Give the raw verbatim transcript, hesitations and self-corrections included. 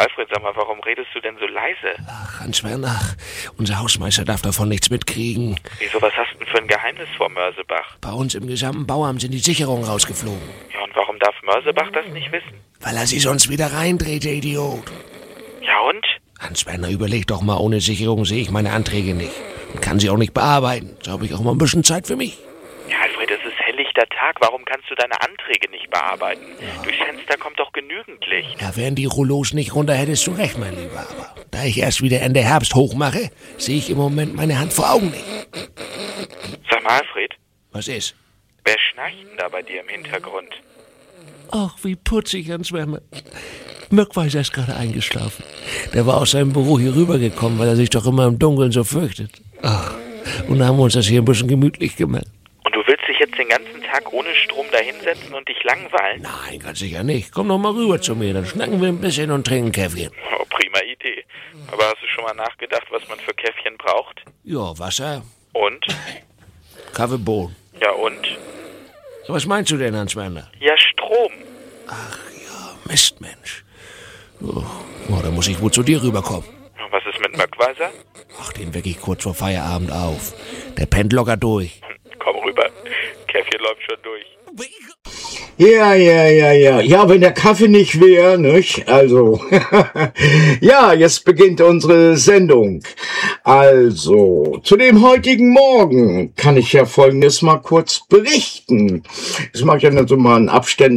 Alfred, sag mal, warum redest du denn so leise? Ach, Hans-Werner, unser Hausmeister darf davon nichts mitkriegen. Wieso, was hast du denn für ein Geheimnis vor Mörsebach? Bei uns im gesamten Bauamt sind die Sicherungen rausgeflogen. Ja, und warum darf Mörsebach das nicht wissen? Weil er sie sonst wieder reindreht, der Idiot. Ja und? Hans-Werner, überleg doch mal, ohne Sicherung sehe ich meine Anträge nicht. Und kann sie auch nicht bearbeiten. So habe ich auch mal ein bisschen Zeit für mich. Ja, Alfred, es ist helllichter Tag. Warum kannst du deine Anträge nicht bearbeiten? Ja. Durchs Fenster kommt doch genügend Licht. Ja, wären die Rollos nicht runter, hättest du recht, mein Lieber. Aber da ich erst wieder Ende Herbst hochmache, sehe ich im Moment meine Hand vor Augen nicht. Sag mal, Alfred. Was ist? Wer schnarcht denn da bei dir im Hintergrund? Ach, wie putzig, Hans-Werner. Möckweiser ist gerade eingeschlafen. Der war aus seinem Büro hier rübergekommen, weil er sich doch immer im Dunkeln so fürchtet. Ach, und da haben wir uns das hier ein bisschen gemütlich gemacht. Und du willst dich jetzt den ganzen Tag ohne Strom da hinsetzen und dich langweilen? Nein, ganz sicher nicht. Komm doch mal rüber zu mir, dann schnacken wir ein bisschen und trinken ein Käffchen. Oh, prima Idee. Aber hast du schon mal nachgedacht, was man für Käffchen braucht? Ja, Wasser. Und? Kaffeebohnen. Ja, und? Was meinst du denn, Hans-Werner? Ja, Strom. Ach ja, Mist, Mensch. Oh, oh, da muss ich wohl zu dir rüberkommen. Was ist mit Möckweiser? Ach, den weck ich kurz vor Feierabend auf. Der pennt locker durch. Komm rüber. Käffchen läuft schon durch. Ja, ja, ja, ja. Ja, wenn der Kaffee nicht wäre, nicht? Also, ja, jetzt beginnt unsere Sendung. Also, zu dem heutigen Morgen kann ich ja Folgendes mal kurz berichten. Das mache ich ja nur so mal in Abständen.